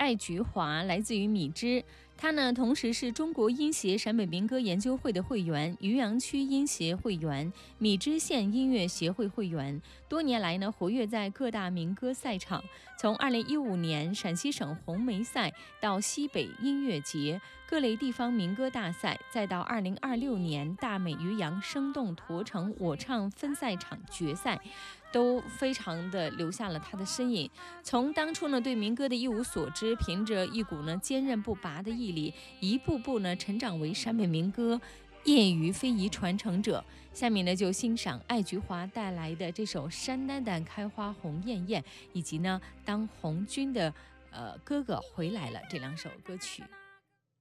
爱菊华》来自于米之，他呢同时是中国音协陕北民歌研究会的会员、渔阳区音协会员、米脂县音乐协会会员，多年来呢活跃在各大民歌赛场。从2015年陕西省红梅赛到西北音乐节、各类地方民歌大赛，再到2026年大美渔阳生动驼城我唱分赛场决赛，都非常的留下了他的身影。从当初呢对民歌的一无所知，凭着一股呢坚韧不拔的毅力，一步步呢成长为陕北民歌业余非遗传承者。下面呢就欣赏爱菊华带来的这首《山丹丹开花红艳艳》，以及呢当红军的哥哥回来了这两首歌曲。